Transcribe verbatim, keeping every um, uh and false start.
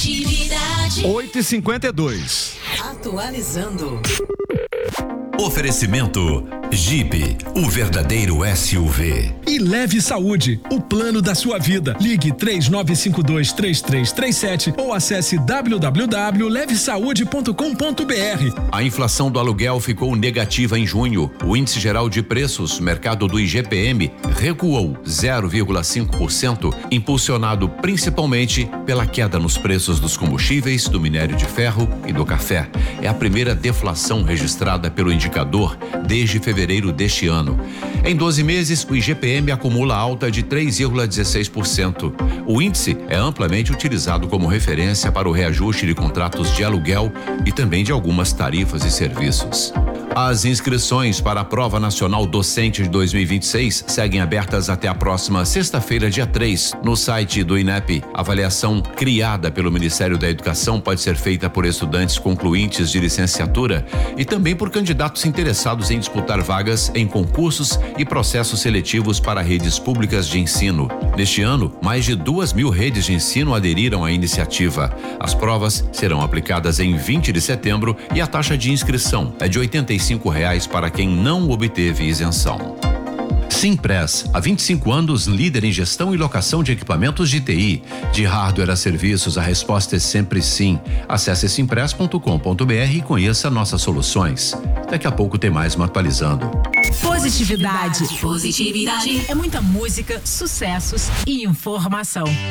Positividade. oito e cinquenta e dois. Atualizando. Oferecimento Jeep, o verdadeiro S U V. E Leve Saúde, o plano da sua vida. Ligue três nove cinco dois, três três três sete ou acesse w w w ponto leve saúde ponto com ponto b r. A inflação do aluguel ficou negativa em junho. O índice geral de preços, mercado do I G P M, recuou zero vírgula cinco por cento, impulsionado principalmente pela queda nos preços dos combustíveis, do minério de ferro e do café. É a primeira deflação registrada pelo indicador desde fevereiro deste ano. Em doze meses, o I G P M acumula alta de três vírgula dezesseis por cento. O índice é amplamente utilizado como referência para o reajuste de contratos de aluguel e também de algumas tarifas e serviços. As inscrições para a Prova Nacional Docente de dois mil e vinte e seis seguem abertas até a próxima sexta-feira, dia três, no site do INEP. A avaliação criada pelo Ministério da Educação pode ser feita por estudantes concluintes de licenciatura e também por candidatos interessados em disputar vagas em concursos e processos seletivos para redes públicas de ensino. Neste ano, mais de duas mil redes de ensino aderiram à iniciativa. As provas serão aplicadas em vinte de setembro e a taxa de inscrição é de oitenta e cinco reais para quem não obteve isenção. Simpress, há vinte e cinco anos, líder em gestão e locação de equipamentos de T I. De hardware a serviços, a resposta é sempre sim. Acesse simpress ponto com ponto b r e conheça nossas soluções. Daqui a pouco tem mais uma atualizando. Positividade. Positividade. É muita música, sucessos e informação.